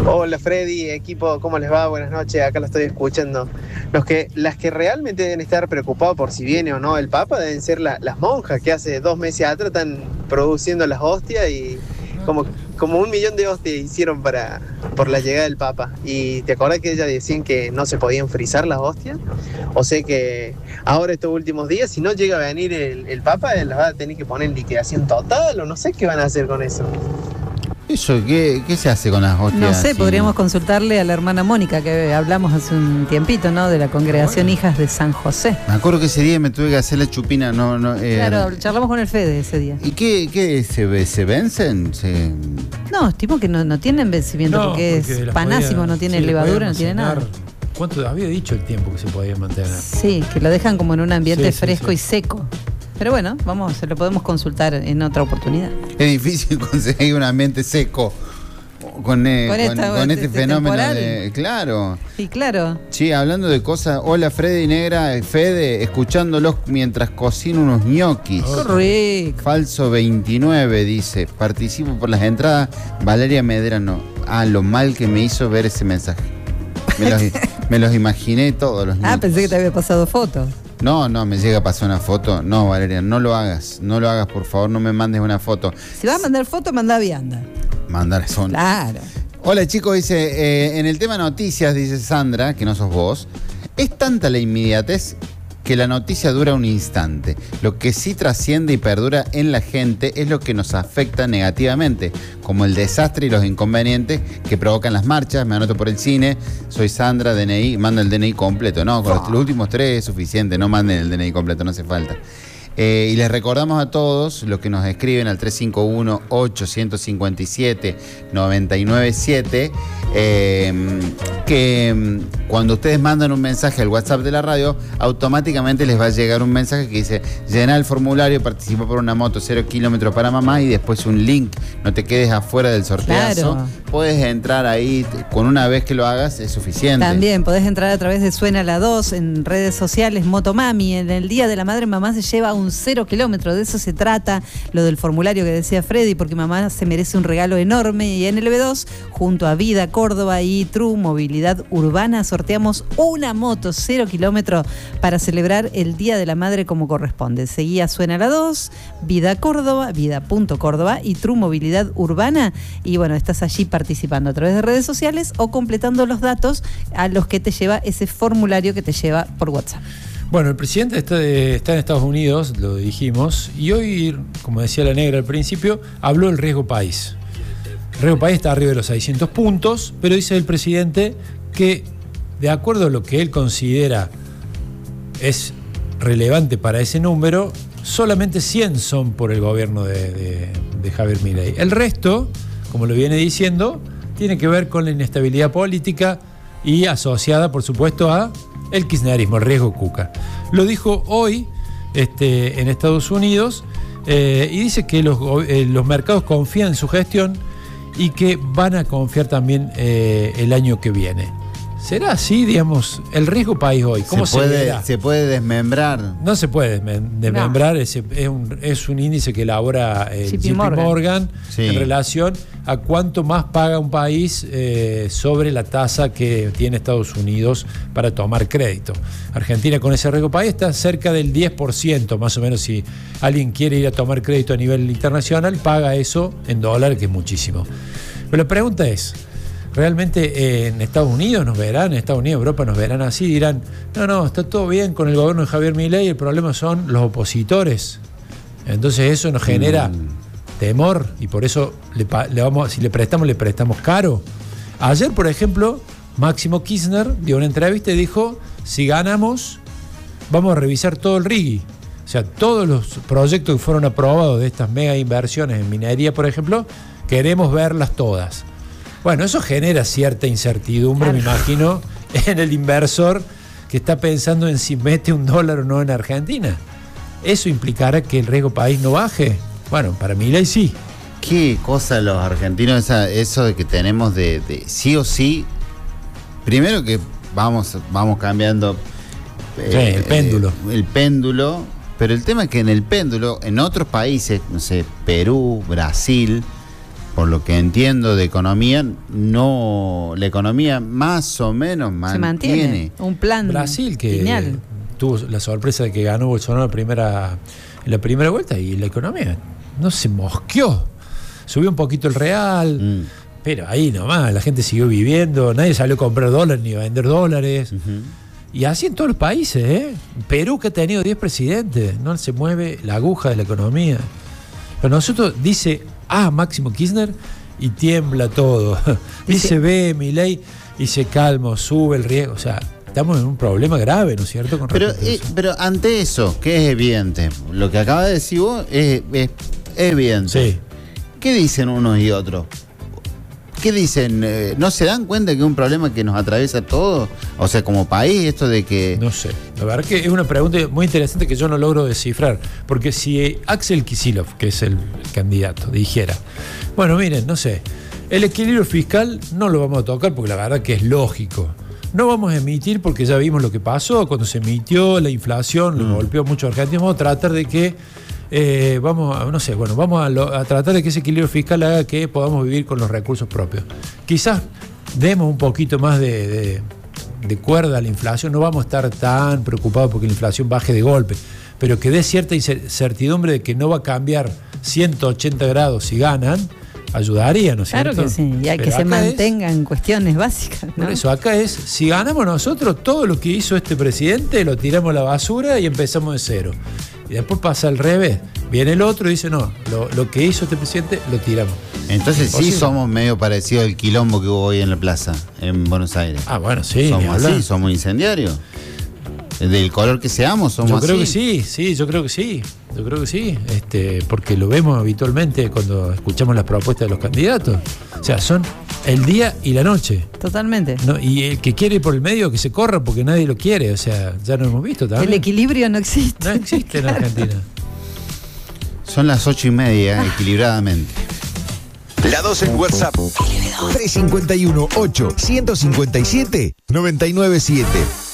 Hola Freddy, equipo, ¿cómo les va? Buenas noches, acá lo estoy escuchando. Las que realmente deben estar preocupados por si viene o no el Papa deben ser las monjas que hace 2 meses atrás están produciendo las hostias y como 1 millón de hostias hicieron por la llegada del Papa. ¿Y te acordás que ellas decían que no se podían frizar las hostias? O sea que ahora estos últimos días, si no llega a venir el Papa, las va a tener que poner en liquidación total o no sé qué van a hacer con eso. ¿Eso qué se hace con las hostias? No sé, así? podríamos consultarle a la hermana Mónica, que hablamos hace un tiempito, ¿no? De la congregación Hijas de San José. Me acuerdo que ese día me tuve que hacer la chupina, Claro, charlamos con el Fede ese día. ¿Y qué se vencen? No, estimo que no tienen vencimiento, porque es panásimo, no tiene levadura, no tiene nada. ¿Cuánto había dicho el tiempo que se podía mantener? Sí, que lo dejan como en un ambiente fresco y seco. Pero bueno, se lo podemos consultar en otra oportunidad. Es difícil conseguir un ambiente seco con este fenómeno de... Claro. Sí, claro. Sí, hablando de cosas... Hola, Freddy Negra, Fede, escuchándolos mientras cocino unos ñoquis. Correcto. Falso 29 dice, participo por las entradas. Valeria Medrano. Lo mal que me hizo ver ese mensaje. Me los imaginé todos los ñoquis. Pensé que te había pasado fotos. No, me llega a pasar una foto. No, Valeria, no lo hagas, por favor, no me mandes una foto. Si vas a mandar foto, manda vianda. Mandar son. Claro. Hola chicos, dice, en el tema noticias, dice Sandra, que no sos vos, es tanta la inmediatez que la noticia dura un instante. Lo que sí trasciende y perdura en la gente es lo que nos afecta negativamente, como el desastre y los inconvenientes que provocan las marchas. Me anoto por el cine, soy Sandra, DNI, manda el DNI completo. No, con los últimos 3 es suficiente, no manden el DNI completo, no hace falta. Y les recordamos a todos los que nos escriben al 351-857-997 que cuando ustedes mandan un mensaje al WhatsApp de la radio, automáticamente les va a llegar un mensaje que dice: llena el formulario, participa por una moto 0 kilómetros para mamá, y después un link, no te quedes afuera del sorteazo. Claro. Puedes entrar ahí, con una vez que lo hagas es suficiente. También podés entrar a través de Suena la 2 en redes sociales, Motomami. En el Día de la Madre, mamá se lleva un 0 kilómetros, de eso se trata lo del formulario que decía Freddy, porque mamá se merece un regalo enorme. Y en el B2, junto a Vida Córdoba y True Movilidad Urbana, sorteamos una moto 0 kilómetros para celebrar el Día de la Madre como corresponde. Seguía Suena la 2, Vida Córdoba, Vida.Córdoba y True Movilidad Urbana, y bueno, estás allí participando a través de redes sociales o completando los datos a los que te lleva ese formulario que te lleva por WhatsApp. Bueno, el presidente está en Estados Unidos, lo dijimos, y hoy, como decía la Negra al principio, habló del riesgo país. El riesgo país está arriba de los 600 puntos, pero dice el presidente que, de acuerdo a lo que él considera es relevante para ese número, solamente 100 son por el gobierno de Javier Milei. El resto, como lo viene diciendo, tiene que ver con la inestabilidad política y asociada, por supuesto, a el kirchnerismo, el riesgo Cuca. Lo dijo hoy en Estados Unidos y dice que los mercados confían en su gestión y que van a confiar también el año que viene. ¿Será así, digamos, el riesgo país hoy? ¿Cómo se puede desmembrar? No se puede desmembrar, no. Es un índice que elabora JP Morgan sí, en relación a cuánto más paga un país sobre la tasa que tiene Estados Unidos para tomar crédito. Argentina, con ese riesgo país, está cerca del 10%, más o menos. Si alguien quiere ir a tomar crédito a nivel internacional, paga eso en dólares, que es muchísimo. Pero la pregunta es: ¿realmente en Estados Unidos nos verán, en Estados Unidos, Europa nos verán así? Dirán, no, está todo bien con el gobierno de Javier Milei, el problema son los opositores. Entonces eso nos genera temor y por eso si le prestamos caro. Ayer, por ejemplo, Máximo Kirchner dio una entrevista y dijo: si ganamos, vamos a revisar todo el RIGI. O sea, todos los proyectos que fueron aprobados de estas mega inversiones en minería, por ejemplo, queremos verlas todas. Bueno, eso genera cierta incertidumbre, claro, me imagino, en el inversor que está pensando en si mete $1 o no en Argentina. ¿Eso implicará que el riesgo país no baje? Bueno, para Milei sí. ¿Qué cosa los argentinos, eso de que tenemos de sí o sí? Primero que vamos cambiando el péndulo. El péndulo, pero el tema es que en el péndulo, en otros países, no sé, Perú, Brasil, por lo que entiendo de economía, la economía más o menos se mantiene. Un plan Brasil que lineal. Tuvo la sorpresa de que ganó Bolsonaro en la primera vuelta y la economía no se mosqueó. Subió un poquito el real, pero ahí nomás, la gente siguió viviendo, nadie salió a comprar dólares ni a vender dólares. Y así en todos los países, ¿eh? Perú, que ha tenido 10 presidentes, no se mueve la aguja de la economía. Pero nosotros, dice Máximo Kirchner y tiembla todo. Dice B, Milei, y se calma, sube el riesgo. O sea, estamos en un problema grave, ¿no es cierto? Pero ante eso, que es evidente, lo que acaba de decir vos es evidente. Sí. ¿Qué dicen unos y otros? ¿Qué dicen? ¿No se dan cuenta que es un problema que nos atraviesa a todos? O sea, como país, esto de que... No sé. La verdad que es una pregunta muy interesante que yo no logro descifrar. Porque si Axel Kicillof, que es el candidato, dijera, bueno, miren, no sé, el equilibrio fiscal no lo vamos a tocar porque la verdad que es lógico. No vamos a emitir porque ya vimos lo que pasó cuando se emitió, la inflación lo golpeó mucho a Argentina. Vamos a tratar de que vamos a tratar de que ese equilibrio fiscal haga que podamos vivir con los recursos propios. Quizás demos un poquito más de cuerda a la inflación, no vamos a estar tan preocupados porque la inflación baje de golpe, pero que dé cierta certidumbre de que no va a cambiar 180 grados si ganan, ayudaría, ¿no es cierto? Claro que sí, ya que se mantengan cuestiones básicas, ¿no? Por eso, acá es, si ganamos nosotros, todo lo que hizo este presidente lo tiramos a la basura y empezamos de cero. Y después pasa al revés. Viene el otro y dice, no, lo que hizo este presidente lo tiramos. Entonces sí somos medio parecidos al quilombo que hubo hoy en la plaza, en Buenos Aires. Bueno, sí. Somos así, somos incendiarios. Del color que seamos, somos así. Yo creo que sí, yo creo que sí. Yo creo que sí, porque lo vemos habitualmente cuando escuchamos las propuestas de los candidatos. O sea, son el día y la noche. Totalmente. ¿No? Y el que quiere ir por el medio, que se corra porque nadie lo quiere. O sea, ya lo hemos visto también. El equilibrio no existe. No existe en Argentina. Son las 8:30, equilibradamente. La 2 en WhatsApp. 351-8-157-997.